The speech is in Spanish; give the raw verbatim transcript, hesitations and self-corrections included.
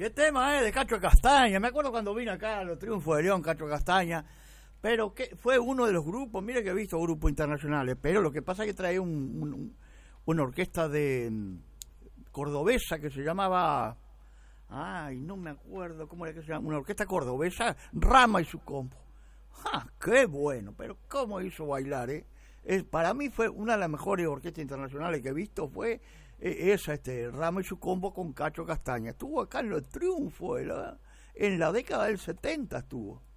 qué tema, ¿eh? De Cacho Castaña. Me acuerdo cuando vino acá a los Triunfos de León, Cacho Castaña. Pero que fue uno de los grupos, mire que he visto grupos internacionales, pero lo que pasa es que trae un, un, una orquesta de um, cordobesa que se llamaba, ay, no me acuerdo cómo era que se llama, una orquesta cordobesa, Rama y su combo. ¡Ja! ¡Qué bueno! Pero cómo hizo bailar, ¿eh? Es, para mí fue una de las mejores orquestas internacionales que he visto, fue eh, esa, este, Rama y su combo con Cacho Castaña. Estuvo acá en los Triunfos, en la, en la década del setenta estuvo.